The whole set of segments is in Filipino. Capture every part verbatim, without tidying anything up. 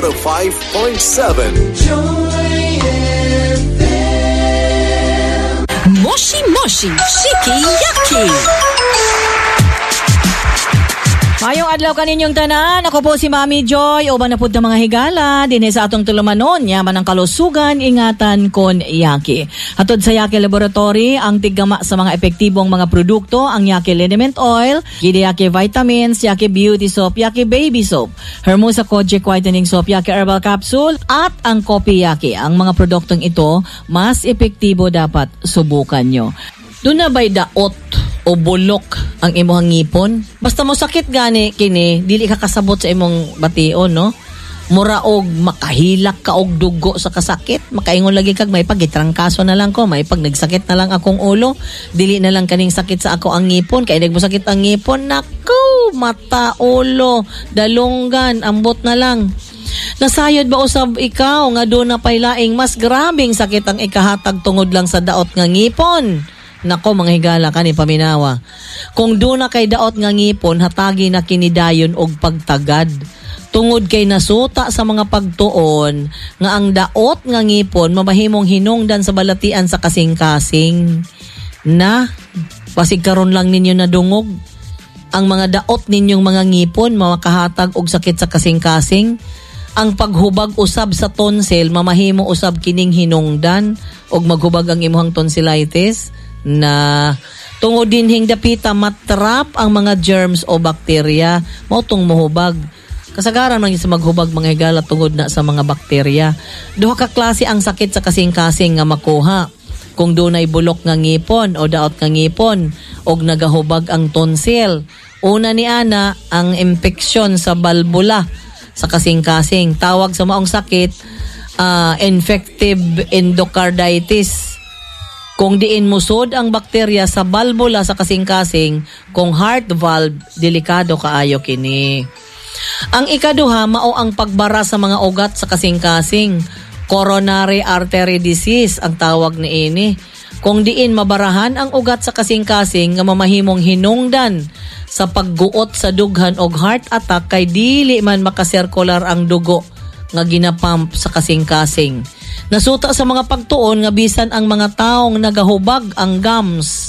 one oh five point seven. Moshi Moshi Shiki Yaki. Mayong adlaw kaninyong tanan, ako po si Mami Joy, uban na pud ng mga higala, dinhi sa atong tulumanon, yaman ang kalusugan, ingatan kon Yaki. Hatod sa Yaki Laboratory, ang tiggama sa mga epektibong mga produkto, ang Yaki Liniment Oil, Gidi Yaki Vitamins, Yaki Beauty Soap, Yaki Baby Soap, Hermosa Kojic Whitening Soap, Yaki Herbal Capsule, at ang Kopi Yaki. Ang mga produktong ito, mas epektibo dapat subukan nyo. Doon na ba'y daot o bulok ang imong ngipon? Basta mo sakit gani kini, dili ka kasabot sa imong bation, no? Mura og makahilak ka og dugo sa kasakit, makaingon lagi kag may pagitrangkaso na lang ko, may pag nagsakit na lang akong ulo, dili na lang kaning sakit sa ako ang ngipon, kay nagmo sakit ang ngipon, nako, mata, ulo, dalunggan, ambot na lang. Nasayod ba usab ikaw nga do na pay laing mas grabing sakit ang ikahatag tungod lang sa daot nga ngipon? Nako mga higala kani paminawa. Kung do na kay daot nga ngipon, hatagi na kinidayon og pagtagad. Tungod kay nasuta sa mga pagtuon nga ang daot nga ngipon mamahimong hinungdan sa balatian sa kasing-kasing. Na basig karon lang ninyo nadungog ang mga daot ninyong mga ngipon makahatag og sakit sa kasing-kasing. Ang paghubag usab sa tonsil mamahimo usab kining hinungdan og maghubag ang imong tonsillitis. Na tungod dinhing dapita matrap ang mga germs o bakterya mao tong mohubag. Kasagaran man sa maghubag mga higala tungod na sa mga bakterya. Duha ka klase ang sakit sa kasing-kasing nga makuha. Kung dunay bulok nga ngipon o daot nga ngipon og nagahubag ang tonsil. Una ni ana ang impeksyon sa balbula sa kasing-kasing. Tawag sa maong sakit uh, infective endocarditis. Kung diin musod ang bakterya sa balbula sa kasing-kasing, kung heart valve, delikado kaayo kini. Ang ikaduha, mao ang pagbara sa mga ugat sa kasing-kasing. Coronary artery disease ang tawag ni ini. Kung diin mabarahan ang ugat sa kasing-kasing nga mamahimong hinungdan sa pagguot sa dughan og heart attack kay dili man makasirkular ang dugo nga ginapump sa kasing-kasing. Nasuta sa mga pagtuon nga bisan ang mga taong nagahubag ang gums.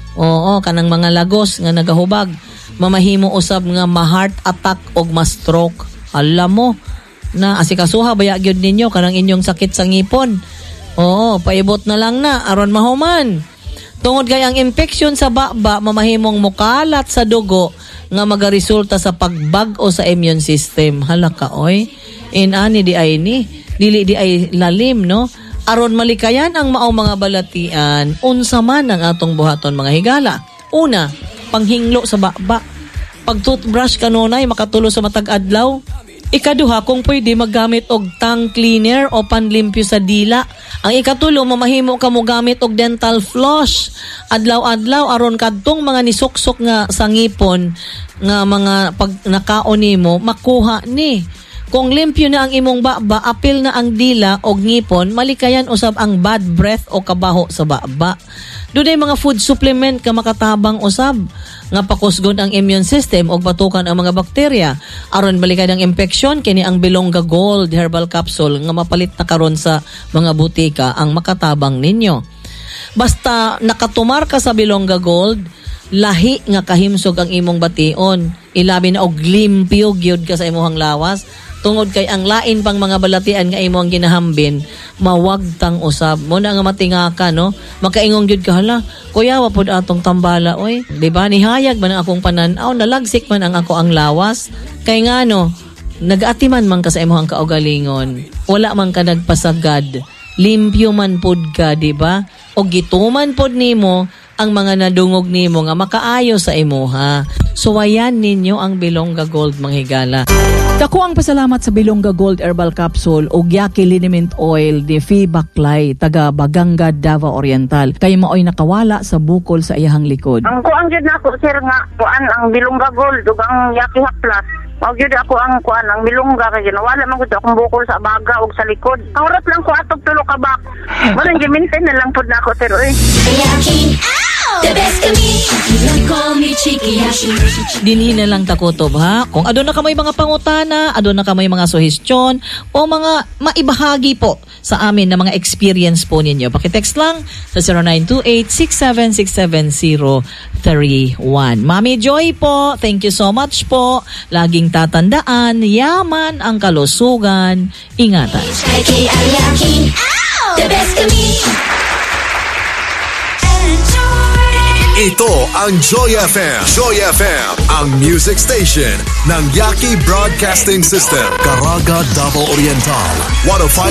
Oo, kanang mga lagos nga nagahubag, mamahimo usab nga ma-heart attack og ma-stroke. Alam mo na asikasuha baya gyud ninyo kanang inyong sakit sa ngipon. Oo, paibot na lang na aron mahuman. Tungod kay ang infeksyon sa baba mamahimong mukalat sa dugo nga magaresulta sa pagbag-o sa immune system. Hala ka oy. Inani di ay ni dili di ay lalim, no? Aron malikayan ang mao mga balatian, unsa man ang atong buhaton mga higala. Una, panghinglo sa baba. Pag toothbrush kanunay makatulo sa matag adlaw. Ikaduha, kung pwede maggamit og tongue cleaner o panlimpyo sa dila. Ang ikatulo, mamahimo ka mo gamit og dental floss adlaw-adlaw aron kadtong mga nisuksok nga sa ngipon nga mga pag nakaon nimo makuha ni. Kung limpyo na ang imong baba, apil na ang dila o ngipon, malikayan usab ang bad breath o kabaho sa baba. Dunay mga food supplement ka makatabang usab nga pakusgon ang immune system o batukan ang mga bakterya. Aron balikan ang infeksyon, kini ang Bilonga Gold Herbal Capsule nga mapalit na karon sa mga butika ang makatabang ninyo. Basta nakatumar ka sa Bilonga Gold, lahi nga kahimsog ang imong bation. Ilabi na og limpyo gyud ka sa imong lawas. Tungod kay ang lain pang mga balatian nga imong ginahambin, mawagtang usab. Mo na nga matingaka, no? Makaingong gyud ka, hala, kuya, wapod atong tambala, oy. Diba, nihayag man ang akong pananaw, nalagsik man ang ako ang lawas. Kay nga, no, nag-atiman man ka sa imong kaugalingon. Wala man ka nagpasagad. Limpyo man pod ka, diba? O gituman pod nimo ang mga nadungog nimo nga makaayo sa imuha. Suwayan ninyo ang Bilonga Gold, mga higala. Dako ang pasalamat sa Bilonga Gold Herbal Capsule o Yaki Liniment Oil de Fee Baklay, taga Baganga, Davao Oriental. Kay maoy nakawala sa bukol sa iyahang likod. Ang kuang jud nako sir nga kuan ang Bilonga Gold ug ang Yaki Haplas. Mao gyud ako ang kuan ang Bilonga kay ginawala man gud akong bukol sa baga ug sa likod. Kaurat lang ko atog tulo ka bak. Wala gi maintain na lang pud nako sir oy. Yaki out! The best kami. You call me Chiki Yaki. Dinhi na lang takutob ha. Kung adon na kamoy mga pangutana, adon na kamoy mga suhestyon o mga maibahagi po sa amin na mga experience po ninyo. Pakitext lang sa zero nine two eight, six seven six seven zero three one. Mami Joy po, thank you so much po. Laging tatandaan, yaman ang kalusugan. Ingatan. Chiki Yaki. The best kami. Ito ang Joy F M. Joy F M, ang music station ng Yaki Broadcasting System. Caraga, Davao Oriental. one oh five